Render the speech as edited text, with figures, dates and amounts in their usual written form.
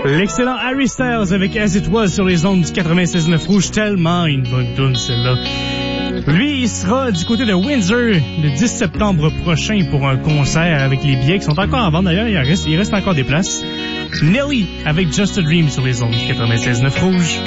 L'excellent Harry Styles avec As It Was sur les ondes du 96.9 Rouge. Tellement une bonne toune, celle-là. Lui, il sera du côté de Windsor le 10 septembre prochain pour un concert avec les billets qui sont encore en vente. D'ailleurs, il reste encore des places. Nelly avec Just a Dream sur les ondes du 96.9 Rouge.